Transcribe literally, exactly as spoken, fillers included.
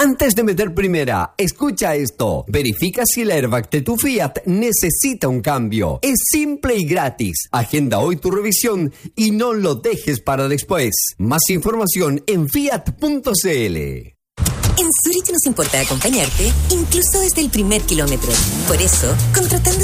Antes de meter primera, escucha esto. Verifica si el airbag de tu Fiat necesita un cambio. Es simple y gratis. Agenda hoy tu revisión y no lo dejes para después. Más información en fiat punto c l. En Zurich nos importa acompañarte, incluso desde el primer kilómetro. Por eso, contratando